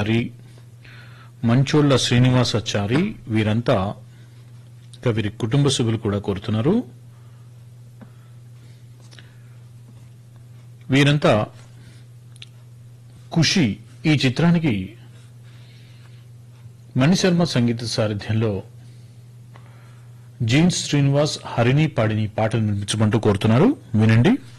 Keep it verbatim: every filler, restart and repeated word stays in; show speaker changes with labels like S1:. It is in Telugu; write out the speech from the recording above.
S1: అచారి, మంచోళ్ల శ్రీనివాసాచారి వీరంతా వీరి కుటుంబ సభ్యులు కూడా కోరుతున్నారు. వీరంతా ఖుషి ఈ చిత్రానికి మణిశర్మ సంగీత సారథ్యంలో జీన్స్ శ్రీనివాస్ హరిణి పాడిని పాటను నిర్మించమంటూ కోరుతున్నారు. వినండి.